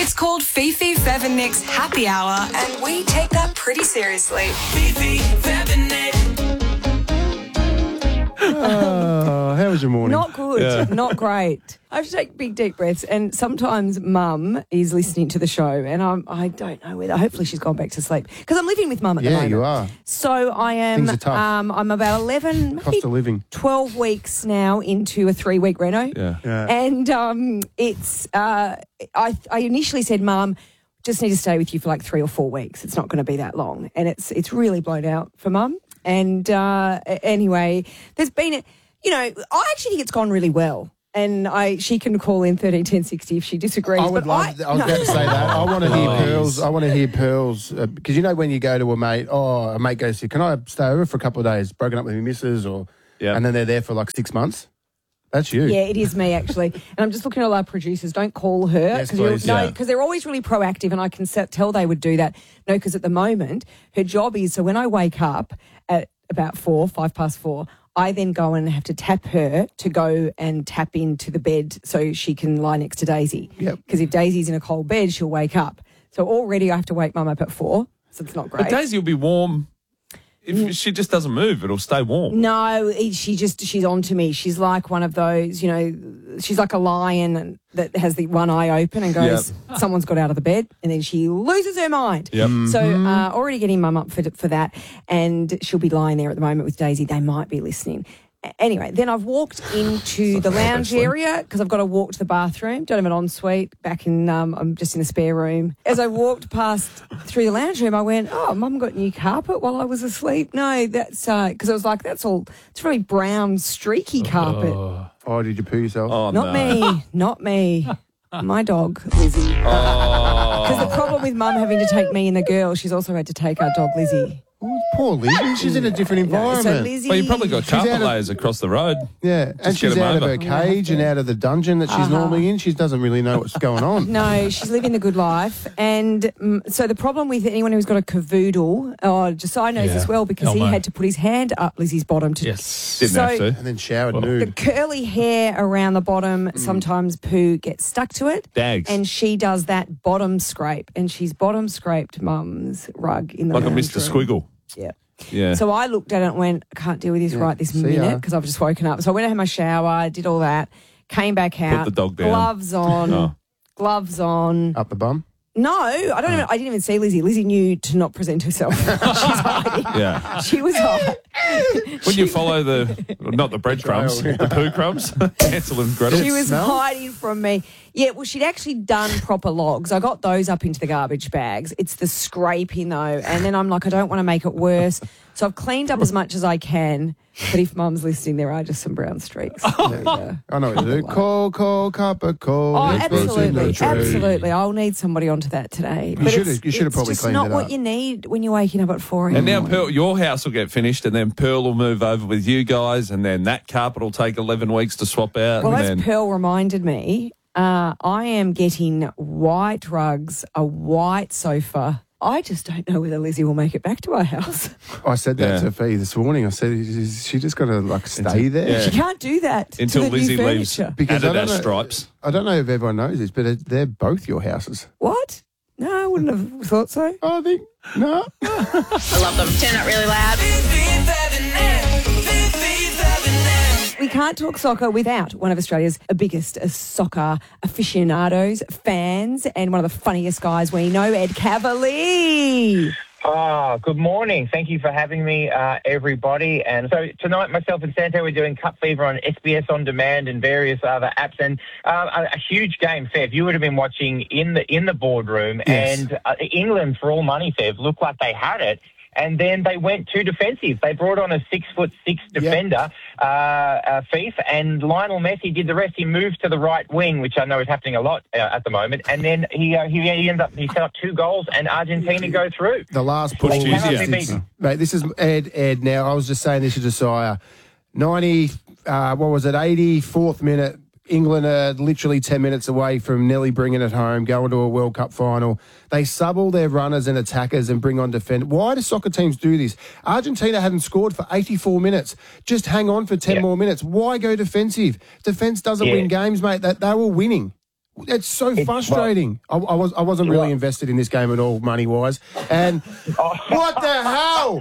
It's called Fifi, Fev and Nick's Happy Hour, and we take that pretty seriously. Fifi, Fev and Nick. How was your morning? Not good. Not great. I have to take big, deep breaths. And sometimes Mum is listening to the show and I don't know whether, hopefully she's gone back to sleep. Because I'm living with Mum at the moment. Yeah, you are. So I am, Things are tough. I'm about 11, Cost of living. 12 weeks now into a 3-week reno. Yeah. And it's, I initially said, Mum, just need to stay with you for like 3 or 4 weeks. It's not going to be that long. And it's really blown out for Mum. And anyway, there's been, I actually think it's gone really well. And she can call in 13 10 60 if she disagrees. I was about to say that. I want to hear Pearls. I want to hear Pearls because when you go to a mate goes to, can I stay over for a couple of days? Broken up with your missus, and then they're there for like 6 months. That's you. Yeah, it is me actually. And I'm just looking at all our producers. Don't call her. Yes, please. Because they're always really proactive and I can tell they would do that. No, because at the moment, her job is, so when I wake up at about 5:04, I then go and have to tap her to go and tap into the bed so she can lie next to Daisy. Yep. Because if Daisy's in a cold bed, she'll wake up. So already I have to wake Mum up at 4, so it's not great. But Daisy will be warm. If she just doesn't move, it'll stay warm. No, she's on to me. She's like one of those, she's like a lion that has the one eye open and goes, someone's got out of the bed, and then she loses her mind. Yep. So already getting Mum up for that, and she'll be lying there at the moment with Daisy. They might be listening. Anyway, then I've walked into the lounge area because I've got to walk to the bathroom. Don't have an ensuite. Back in, I'm just in the spare room. As I walked through the lounge room, I went, "Oh, Mum got new carpet while I was asleep." No, that's because I was like, it's really brown, streaky carpet. Oh, did you poo yourself? Oh, Not me. My dog, Lizzie. Because the problem with Mum having to take me and the girl, she's also had to take our dog, Lizzie. Oh, poor Lizzie. She's in a different environment. So Lizzie, Well, you probably got carpet layers across the road. Yeah, and she's out of her cage and out of the dungeon that she's normally in. She doesn't really know what's going on. No, she's living the good life. And so the problem with anyone who's got a cavoodle, Josiah knows as well because he had to put his hand up Lizzie's bottom to... Yes. Didn't have to. And then showered nude. The curly hair around the bottom, sometimes poo gets stuck to it. Dags. And she does that bottom scrape. And she's bottom scraped Mum's rug in the Like a lounge Mr. room. Squiggle. Yeah. Yeah. So I looked at it and went, I can't deal with this right this minute because I've just woken up. So I went and had my shower, did all that, came back out. Put the dog down. Gloves on. Up the bum? No, I didn't even see Lizzie. Lizzie knew to not present herself. She's hiding. Yeah. She was hiding. When you follow not the breadcrumbs, the poo crumbs, Hansel and Gretel. She was hiding from me. Yeah, well, she'd actually done proper logs. I got those up into the garbage bags. It's the scraping, though. And then I'm like, I don't want to make it worse. So I've cleaned up as much as I can. But if Mum's listening, there are just some brown streaks. I know what to do. Call, cup of coal. Oh, absolutely. I'll need somebody onto that today. You should have probably cleaned it up. It's just not what you need when you're waking up at 4 a.m. And now, Pearl, your house will get finished, and then Pearl will move over with you guys, and then that carpet will take 11 weeks to swap out. Well, and as then... Pearl reminded me, I am getting white rugs, a white sofa. I just don't know whether Lizzie will make it back to our house. I said that to Fee this morning. I said, is she just got to stay there? Yeah. She can't do that until to the Lizzie new leaves furniture. Because Adidas stripes. I don't know if everyone knows this, but they're both your houses. What? No, I wouldn't have thought so. I think, no. I love them. Turn it really loud. We can't talk soccer without one of Australia's biggest soccer aficionados, fans, and one of the funniest guys we know, Ed Cavalier. Good morning. Thank you for having me, everybody. And so tonight, myself and Santo, we're doing Cup Fever on SBS On Demand and various other apps. And a huge game, Fev. You would have been watching in the boardroom. Yes. And England, for all money, Fev, looked like they had it. And then they went too defensive. They brought on a 6'6" defender, Fief, and Lionel Messi did the rest. He moved to the right wing, which I know is happening a lot at the moment. And then he set up 2 goals, and Argentina go through. The last push. Mate, this is Ed. Now, I was just saying this to Josiah. 84th minute. England are literally 10 minutes away from nearly bringing it home, going to a World Cup final. They sub all their runners and attackers and bring on defend. Why do soccer teams do this? Argentina hadn't scored for 84 minutes. Just hang on for 10 more minutes. Why go defensive? Defence doesn't win games, mate. They were winning. It's so frustrating. I wasn't really invested in this game at all, money-wise. And what the hell?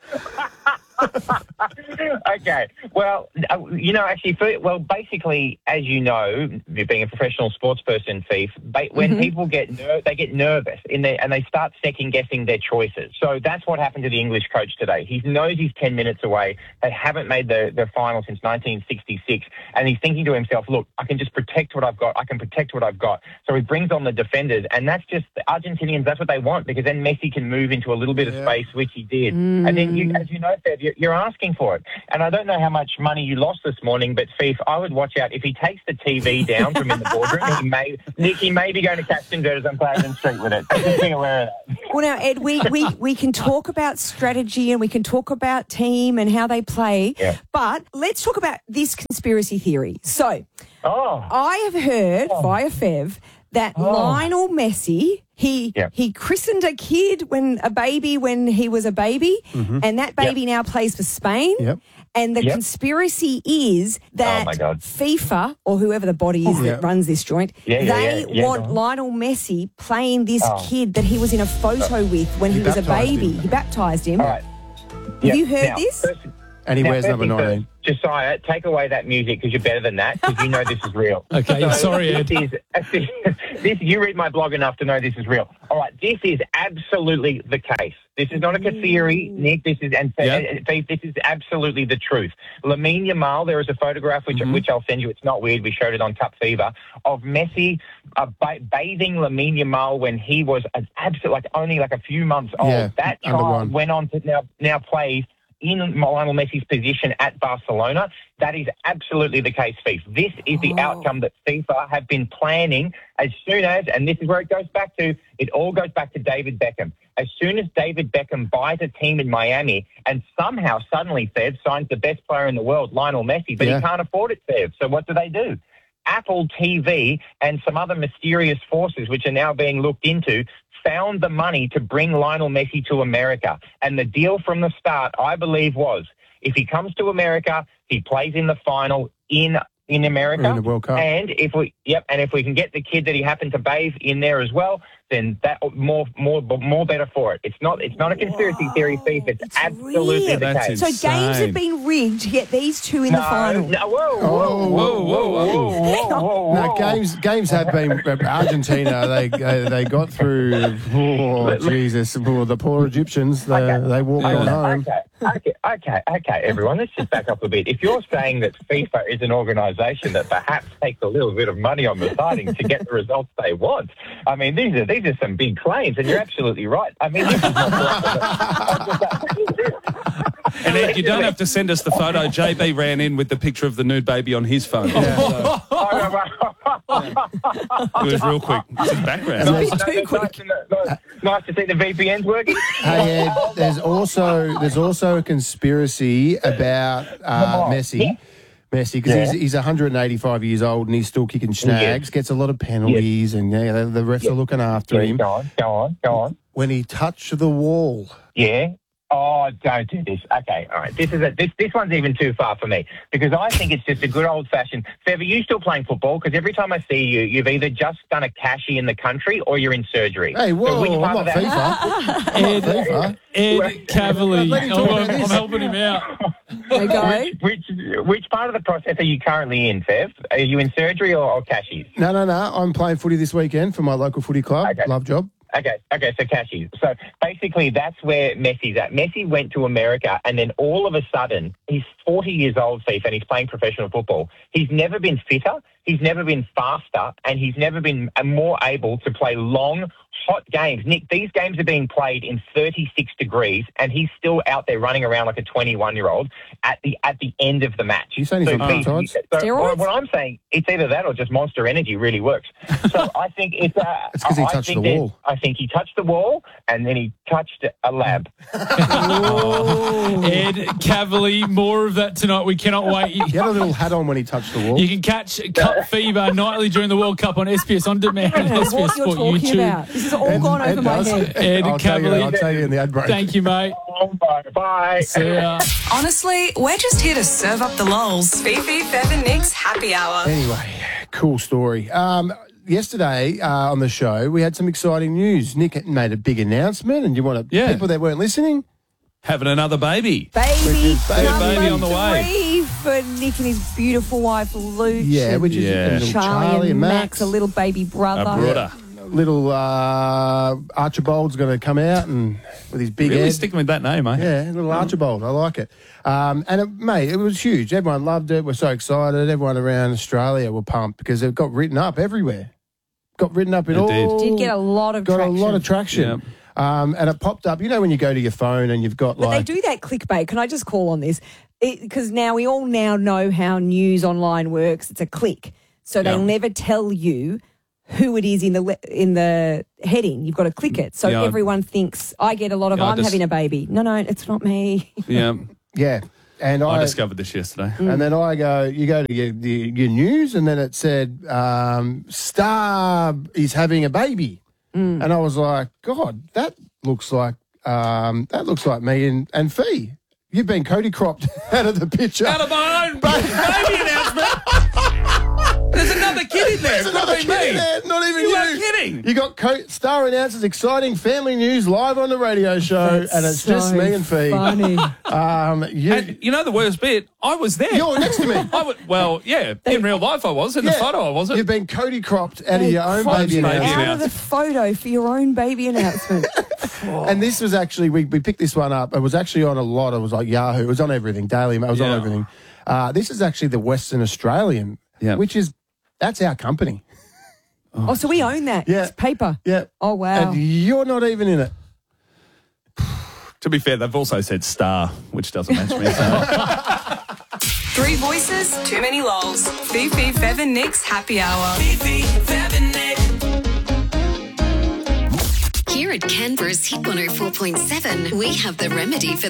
Okay. Well, actually, basically, as you know, being a professional sports person, Thief, when people they get nervous and they start second guessing their choices. So that's what happened to the English coach today. He knows he's 10 minutes away. They haven't made the final since 1966, and he's thinking to himself, "Look, I can just protect what I've got. I can protect what I've got." So he brings on the defenders, and that's just the Argentinians. That's what they want, because then Messi can move into a little bit of space, which he did, and then as you know, Feb, you're asking for it. And I don't know how much money you lost this morning, but Thief, I would watch out. If he takes the TV down from in the boardroom, he may be going to catch some dirt on Clarendon Street with it. So just be aware of that. Well, now, Ed, we can talk about strategy and we can talk about team and how they play, but let's talk about this conspiracy theory. So, I have heard via Fev that Lionel Messi, he christened a kid when he was a baby, and that baby now plays for Spain. Yep. And the conspiracy is that FIFA, or whoever the body is that runs this joint, they want Lionel Messi playing this kid that he was in a photo with when he was a baby. He baptised him. All right. Have you heard this? And he wears number 19. Josiah, take away that music because you're better than that, because you know this is real. Okay, sorry, Ed. You read my blog enough to know this is real. All right, this is absolutely the case. This is not a theory, Nick. This is this is absolutely the truth. Lamine Yamal, there is a photograph which I'll send you. It's not weird. We showed it on Cup Fever of Messi bathing Lamine Yamal when he was only a few months old. Yeah, that child went on to now plays in Lionel Messi's position at Barcelona. That is absolutely the case, FIFA. This is the outcome that FIFA have been planning as soon as, and this is where it all goes back to David Beckham. As soon as David Beckham buys a team in Miami and somehow suddenly, Fev, signs the best player in the world, Lionel Messi, but he can't afford it, Fev. So what do? Apple TV and some other mysterious forces, which are now being looked into, found the money to bring Lionel Messi to America. And the deal from the start, I believe, was if he comes to America, he plays in the final in America. In the World Cup. And if we can get the kid that he happened to bathe in there as well, then that more better for it. It's not a conspiracy theory, Thief. It's absolutely the case. So games have been rigged to get these two in the final. No, whoa. No, games have been. Argentina, they got through. Oh, Jesus! The poor Egyptians. They walked on home. Okay, everyone. Let's just back up a bit. If you're saying that FIFA is an organisation that perhaps takes a little bit of money on the siding to get the results they want, I mean, these are some big claims, and you're absolutely right. I mean, this is not. And Ed, you don't have to send us the photo. JB ran in with the picture of the nude baby on his phone. Yeah. It was real quick. It's his background. Nice to see the VPN's working. Hey Ed, there's also a conspiracy about Messi. Because he's 185 years old and he's still kicking snags, gets a lot of penalties, and the refs are looking after him. Go on. When he touched the wall. Yeah. Oh, don't do this. Okay, all right. This one's even too far for me, because I think it's just a good old-fashioned... Fev, are you still playing football? Because every time I see you, you've either just done a cashy in the country or you're in surgery. Hey, whoa, I'm not FIFA. Ed Cavalier. I'm helping him out. Okay. Which part of the process are you currently in, Fev? Are you in surgery or cashies? No. I'm playing footy this weekend for my local footy club. Okay. Love job. Okay, so cashies. So basically that's where Messi's at. Messi went to America, and then all of a sudden, he's 40 years old, Thief, and he's playing professional football. He's never been fitter, he's never been faster, and he's never been more able to play long, hot games. Nick, these games are being played in 36 degrees, and he's still out there running around like a 21-year-old at the end of the match. You saying he's on peptides? Steroids? What I'm saying, it's either that or just Monster Energy really works. So I think it's... It's because he touched the wall. I think he touched the wall, and then he touched a lab. Ed Cavalier, more of that tonight. We cannot wait. He had a little hat on when he touched the wall. You can catch Cup Fever nightly during the World Cup on SBS On Demand and SBS What Sport you're talking YouTube. about. This is all gone over my head. Ed Cavalier. I'll tell you in the ad break. Thank you, mate. Bye. See ya. Honestly, we're just here to serve up the lols. Fifi, Fev and Nick's happy hour. Anyway, cool story. yesterday on the show, we had some exciting news. Nick made a big announcement, and you want to people that weren't listening? Having another baby. Baby baby on the way. 3 for Nick and his beautiful wife, Luke. Yeah, which is and Charlie and Max, a little baby brother. A brother. Little Archibald's going to come out and with his big Really head. sticking with that name, eh? Yeah, little Archibald. I like it. And, it was huge. Everyone loved it. We're so excited. Everyone around Australia were pumped because it got written up everywhere. Got written up in all. Did get a lot of traction. Got a lot of traction. Yep. And it popped up. You know when you go to your phone and you've got But they do that clickbait. Can I just call on this? Because now we all know how news online works. It's a click. So they'll never tell you who it is in the heading. You've got to click it. So everyone thinks, I get a lot of, I'm having a baby. No, it's not me. Yeah. Yeah. And I discovered this yesterday. And then you go to your news, and then it said, Star is having a baby. And I was like, God, that looks like me and Fee. You've been Cody cropped out of the picture. Out of my own baby announcement. There's another kid in there. There's another kid in there. Not even you. You are kidding. You got Star announces exciting family news live on the radio show, and it's so just me and Fee. Funny. And you know the worst bit? I was there. You're next to me. In real life I was. In the photo I wasn't. You've been Cody cropped out of your own baby announcement. Out of the photo for your own baby announcement. And this was actually, we picked this one up. It was actually on a lot. It was like Yahoo. It was on everything. Daily Mail. It was on everything. This is actually the Western Australian, which is, that's our company. Oh, so we own that. Yeah. It's paper. Yeah. Oh, wow. And you're not even in it. To be fair, they've also said Star, which doesn't match me. So. 3 voices, too many lols. Fifi, Fev and Nick's Happy Hour. Fifi, Fev and Nick. Here at Canberra's Hit 104.7, we have the remedy for